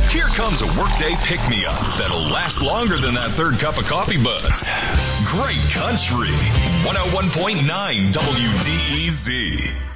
Here comes a workday pick-me-up that'll last longer than that third cup of coffee buzz. Great Country 101.9 WDEZ.